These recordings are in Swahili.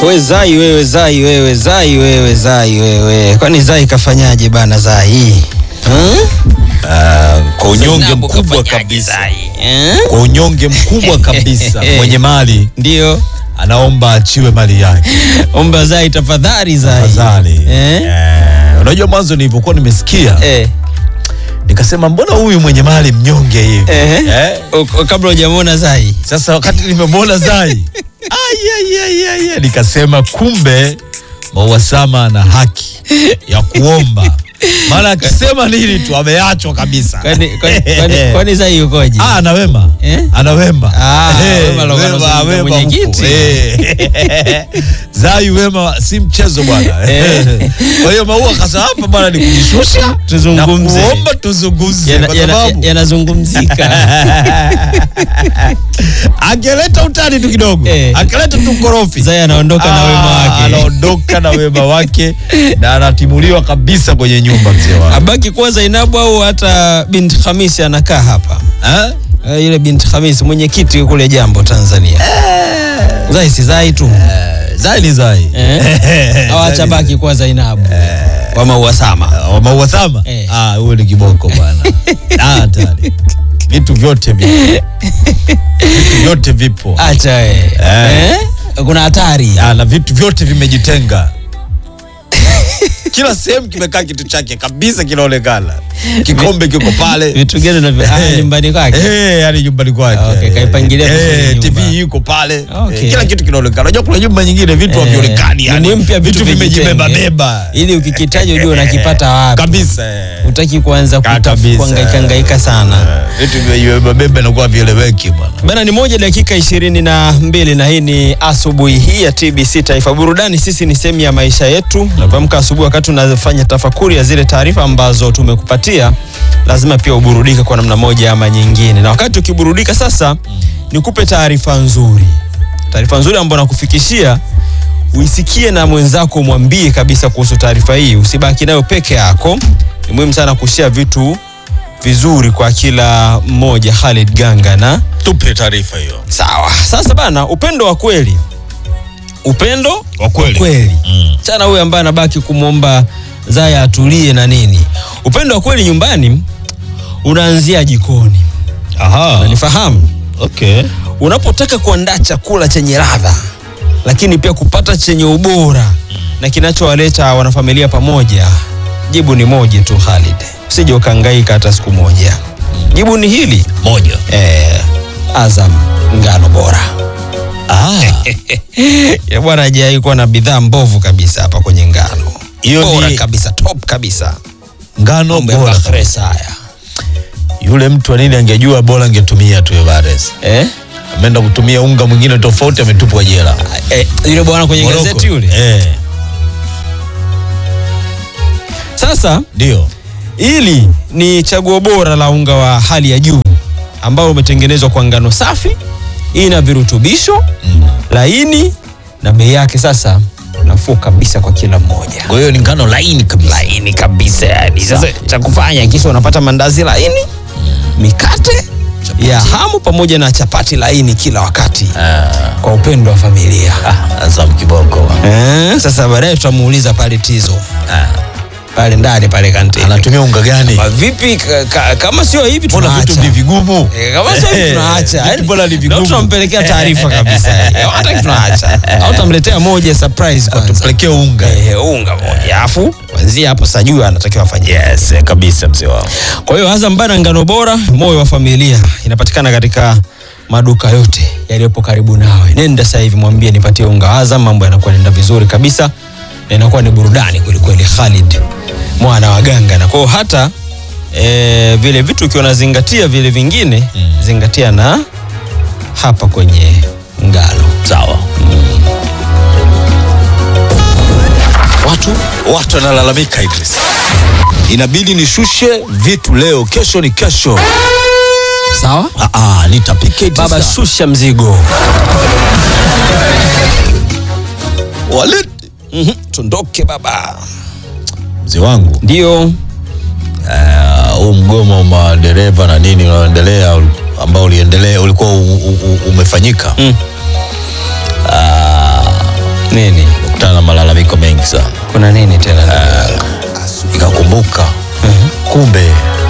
We Zai wewe, Zai wewe, Zai wewe, Zai wewe. Kwani Zai kafanyaje bana Zai? Kwa unyonge mkubwa kabisa. Kwa unyonge mkubwa kabisa. Mwenye mali ndio anaomba achiwe mali yake. Omba Zai tafadhali Zai. Tafadhali. Unajua mwanzo nilipokuwa nimesikia nikasema mbona huyu mwenye mali mnyonge hivi? Kabla hujamuona Zai. Sasa wakati nimemwona Zai nikasema kumbe Mawasama ana haki ya kuomba. Maana akisema nini tu ameachwa kabisa. Kwani Zai yukoje? Ana wema. Ana wema. Wema mwenyekiti. Zai wema si mchezo bwana. Kwa hiyo Maua akasema hapa bwana ni kujishusha tuzungumze. Na kuomba tuzungumze kwa sababu yanazungumzika. Angeleta utani tu kidogo. Angeleta tu korofi. Zai anaondoka na wema wake. Anaondoka na wema wake na anatimuliwa kabisa kwenye nyumba mzee wangu. Abaki kwa Zainabu au hata binti Khamisi anakaa hapa. Ile binti Khamisi mwenyekiti kule Jambo Tanzania. Zai si Zai tu. Zai ni Zai. Au acha baki kwa Zainabu. Wa Mawasama. Wa Mawasama? Huyo ni kiboko bwana. Hatari. Vitu vyote vipo. Vitu vyote vipo. Acha kuna hatari. Na vitu vyote vimejitenga. Kila sehemu kimekaa kitu chake kabisa kinaonekana. Kikombe kiko pale. Vitu gani na nyumbani kwake? Yani nyumbani kwake. Okay, kaipangilia TV yuko pale. Kila kitu kinaonekana. Unajua kuna nyumba nyingine vitu havionekani yani. Vitu vimejibeba beba. Ili ukikitaja ujue unakipata wapi. Kabisa. Utaki kuanza kuhangaika sana. Vitu vimejibeba beba na kwa vieleweki bwana. Bana ni 1:22 na hii ni asubuhi hii ya TBC Taifa Burudani. Sisi ni sehemu ya maisha yetu. Tunaamka asubuhi wakati tunafanya tafakuri ya zile taarifa ambazo tumekupatia, lazima pia uburudike kwa namna moja ama nyingine. Na wakati ukiburudika sasa, nikupe taarifa nzuri. Taarifa nzuri ambayo nakufikishia, uisikie na mwenzako, mwambie kabisa kuhusu taarifa hii. Usibaki nayo peke yako. Ni muhimu sana kushare vitu vizuri kwa kila mmoja. Khalid Ganga na tupe taarifa hiyo. Sawa. Sasa bana, upendo wa kweli. Upendo wa kweli. Chana huyu ambaye anabaki kumwomba Zai atulie na nini. Upendo wa kweli nyumbani unaanzia jikoni. Unanifahamu? Okay. Unapotaka kuandaa chakula chenye ladha lakini pia kupata chenye ubora na kinachowaleta wanafamilia pamoja, jibu ni moja tu Khalid. Usije ukahangaika hata siku moja. Jibu ni hili moja. Azam ngano bora. Ya bwana hajai kuwa na bidhaa mbovu kabisa hapa kwenye ngano. Hiyo bora kabisa, top kabisa. Ngano bora haya. Yule mtu wa nini angejua bora angetumia tu Everest. Ameenda kutumia unga mwingine tofauti, ametupwa jela. Yule bwana kwenye gazeti yule. Sasa ndio. Hili ni chaguo bora la unga wa hali ya juu ambao umetengenezwa kwa ngano safi, ina virutubisho, laini na bei yake sasa nafuu kabisa kwa kila mmoja. Kwa hiyo ni ngano laini kabisa. Laini kabisa yani. Sasa cha kufanya kisha unapata mandazi laini, mikate ya hamu pamoja na chapati laini kila wakati. Kwa upendo wa familia. Azam kiboko. Sasa baadaye tutamuuliza pale Tizo. Pale ndani pale kantini. Anatumia unga gani? Vipi kama sio hivi tunaacha. Vitu ni vigumu. Kama sio hivi tunaacha. Bora ni vigumu. Tunampelekea taarifa kabisa. Hata tunaacha. Au tutamletea moja surprise kwanza. Tumpelekee unga. Unga moja. Alafu kuanzia hapo sajua anatakiwa afanye. Yes, kabisa mzee wangu. Kwa hiyo Azam bana ngano bora, moyo wa familia, inapatikana katika maduka yote yaliyopo karibu nawe. Nenda sasa hivi mwambie nipatie unga Azam, mambo yanakuwa yanaenda vizuri kabisa. Na inakuwa ni burudani kweli kweli. Khalid mwana wa Ganga. Na kwa hata vile vitu ukiwa unazingatia vile vingine, zingatia na hapa kwenye ngano. Sawa. Watu wanalalamika Idris. Inabidi nishushe vitu leo, kesho ni kesho. Sawa? Nitapika Idris. Baba shusha mzigo. Wallet. Tundoke baba. Mzee wangu. Ndio. Mgomo wa madereva na nini unaendelea, ambao ulikuwa umefanyika. Nini? Kutana na malalamiko mengi sana. Kuna nini tena? Nikakumbuka. Kumbe.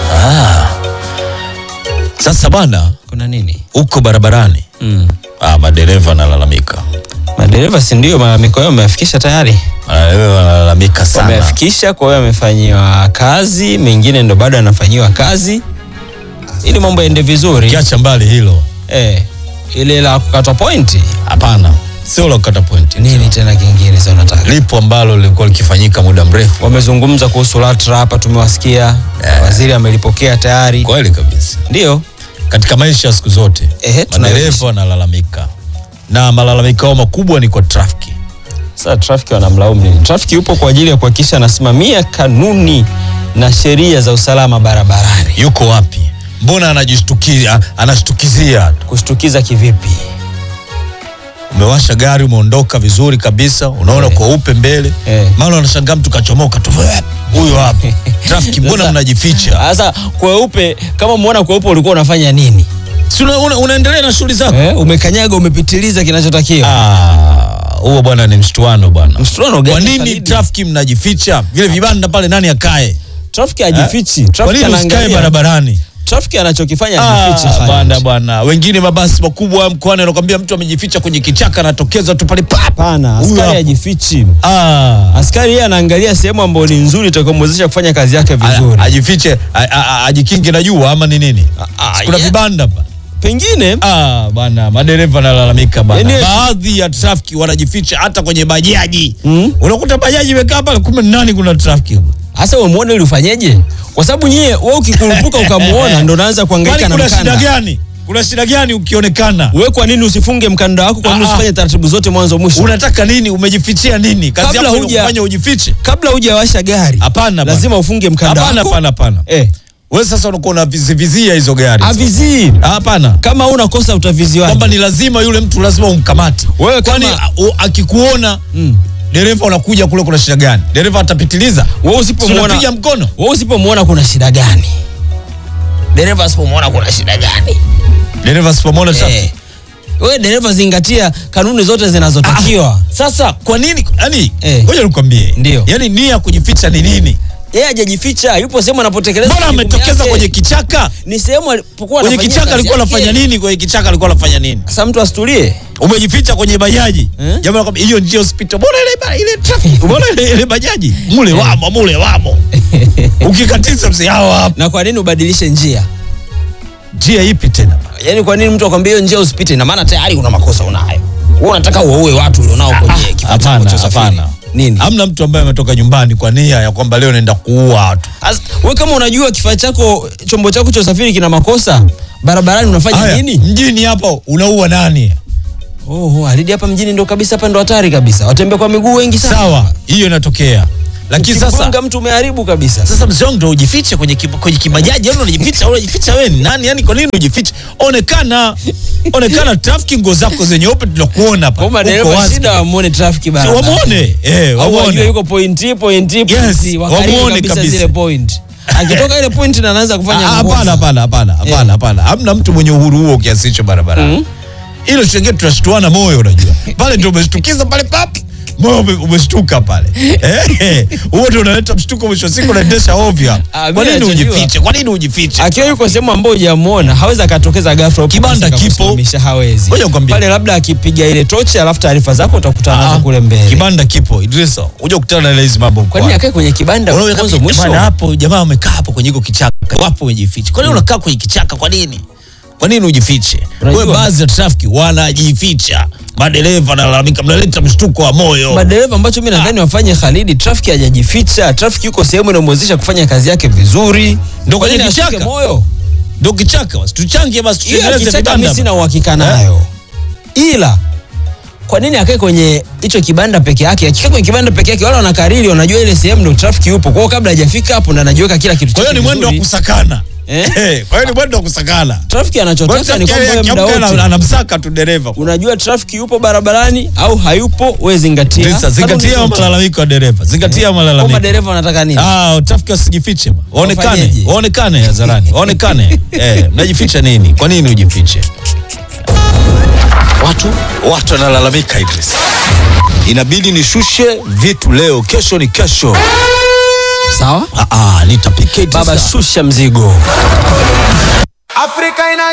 Sasa bana, Kuna nini? uko barabarani. Madereva nalalamika. Madereva si ndio malalamiko yao wameyafikisha tayari? Wanalalamika sana. Wameyafikisha, kwa hiyo wamefanyiwa kazi, mengine ndo bado yanafanyiwa kazi. Ili mambo yaende vizuri. Kiacha mbali hilo. Ile la kukata pointi. Hapana. Sio la kukata pointi. Nini tena kingine sasa unataka? Lipo ambalo lilikuwa likifanyika muda mrefu. Wamezungumza kuhusu LATRA hapa, tumewasikia. Waziri amelipokea tayari. Kweli kabisa. Ndio. Katika maisha ya siku zote, madereva wanalalamika. Na malalamiko yao makubwa ni kwa trafiki. Sasa trafiki wanamlaumu nini? Trafiki yupo kwa ajili ya kuhakikisha anasimamia kanuni na sheria za usalama barabarani. Yuko wapi? Mbona anashtukizia? Kushtukiza kivipi? Umewasha gari, umeondoka vizuri kabisa, unaona kwa upe mbele. Mara unashangaa mtu kachomoka tu. Huyo hapo. Trafiki, mbona mnajificha? Sasa kweupe, kama umeona kweupe ulikuwa unafanya nini? Si unaendelea na shughuli zako? Umekanyaga, umepitiliza kinachotakiwa. Huo bwana ni mshtuano bwana. Mshtuano gani? Kwa nini trafiki mnajificha? Vile vibanda pale nani akae? Trafiki hajifichi. Trafiki anaangalia barabarani. Trafiki anachokifanya hajifichi. Bwana. Wengine mabasi makubwa mkoani anakuambia mtu amejificha kwenye kichaka, anatokeza tu pale. Hapana, askari hajifichi. Askari yeye anaangalia sehemu ambayo ni nzuri itakayomwezesha kufanya kazi yake vizuri. Ajifiche, ajikinge na jua ama ni nini? Kuna vibanda hapa. Pengine bwana, madereva nalalamika bwana. Baadhi ya trafiki wanajificha hata kwenye bajaji. Unakuta bajaji imekaa pale, kumbe nani kuna trafiki. Sasa umemuona ili ufanyeje? Kwa sababu wewe ukikurupuka ukamuona ndo unaanza kuhangaika na mkanda. Kuna shida gani? Kuna shida gani ukionekana? Wewe kwa nini usifunge mkanda wako? Kwa nini usifanye taratibu zote mwanzo mwisho? Unataka nini? Umejifichia nini? Kazi yako ni kufanya ujifiche. Kabla hujawasha gari. Hapana. Lazima ufunge mkanda wako. Hapana. Wewe sasa unakuwa unavizia hizo gari. Avizii. Hapana. Kama una kosa utaviziwa. Kwamba ni lazima yule mtu lazima umkamate. Wewe kwani akikuona dereva unakuja kule, kuna shida gani? Dereva atapitiliza. Wewe usipomuona unapiga mkono. Wewe usipomuona kuna shida gani? Dereva usipomuona kuna shida gani? Dereva usipomuona trafiki. Wewe dereva zingatia kanuni zote zinazotakiwa. Sasa kwa nini? Yaani ngoja nikwambie. Yaani nia kujificha ni nini? Yeye hajajificha, yupo sehemu anapotekeleza. Mbona ametokeza kwenye kichaka? Ni sehemu alipokuwa anafanya. Kwenye kichaka alikuwa anafanya nini? Kwenye kichaka alikuwa anafanya nini? Sasa mtu asitulie. Umejificha kwenye bajaji. Jamaa anakuambia hiyo ndio hospital. Mbona ile traffic? Mbona ile bajaji? Mule wamo. Ukikatiza mzee hao hapo. Na kwa nini ubadilishe njia? Njia ipi tena? Yaani kwa nini mtu akwambia hiyo njia usipite? Na maana tayari una makosa unayo. Wewe unataka uoe watu ulionao kwenye kifaa chako cha usafiri. Nini? Hamna mtu ambaye ametoka nyumbani kwa nia ya kwamba leo naenda kuua watu. Wewe kama unajua kifaa chako, chombo chako cha usafiri kina makosa, barabarani unafanya nini? Mjini hapo unaua nani? Alidi hapa mjini ndo kabisa, hapa ndo hatari kabisa. Watembea kwa miguu wengi sana. Sawa, hiyo inatokea. Lakini sasa mtu umeharibu kabisa. Sasa mzee ndo ujifiche kwenye kibajaji, au unajificha wewe ni nani? Yani kwa nini ujifiche? Onekana trafiki, nguo zako zenye ope tunakuona hapa. Kwa madereva shida wamuone trafiki bana. Wamuone. Wamuone yuko point. Yes, wamuone kabisa zile point. Akitoka ile point na anaanza kufanya hapana. Hamna mtu mwenye uhuru huo kiasi hicho barabarani. Hilo shenge tunashtuana moyo, unajua. Pale ndio umeshtukiza pale papi. Moyo umeshtuka pale. Huo ndio unaleta mshtuko, mwisho siku unaendesha ovyo. Kwa nini ujifiche? Akiwa yuko sehemu ambayo hujamuona, hawezi akatokeza ghafla. Kibanda kipo. Hawezi. Pale labda akipiga ile tochi alafu taarifa zako utakutana nazo kule mbele. Kibanda kipo. Idrisa, uje kukutana na hizo mambo. Kwa nini akae kwenye kibanda mwanzo mwisho? Bwana hapo jamaa wamekaa hapo kwenye hiyo kichaka. Wapo wamejificha. Kwa nini unakaa kwenye kichaka? Kwa nini? Kwa nini ujifiche? Wewe baadhi ya trafiki wanajificha. Madereva nalalamika, mnaleta mshtuko wa moyo. Madereva ambacho mimi nadhani wafanye Khalidi, trafiki hajajificha. Trafiki yuko sehemu inayomwezesha kufanya kazi yake vizuri. Ndio kwenye kichaka moyo. Ndio kichaka basi. Tuchangie basi tuendeleze vibanda. Mimi sina uhakika nayo. Ila kwa nini akae kwenye hicho kibanda peke yake? Akikaa kwenye kibanda peke yake, wale wanakariri wanajua ile sehemu ndio trafiki yupo. Kwa hiyo kabla hajafika hapo ndo anajiweka kila kitu. Kwa hiyo ni mwendo wa kusakana. Kwa hiyo ni mwendo wa kusakana. Trafiki anachotaka ni kwamba muda wote anamsaka tu dereva. Unajua trafiki yupo barabarani au hayupo, wewe zingatia. Zingatia malalamiko ya dereva. Zingatia malalamiko. Kwa madereva wanataka nini? Trafiki wasijifiche. Waonekane hadharani. Waonekane. Mnajificha nini? Kwa nini ujifiche? Watu wanalalamika Idris. inabidi nishushe vitu leo, kesho ni kesho. Sawa? Nitapiketi Baba, shusha mzigo. Afrika ina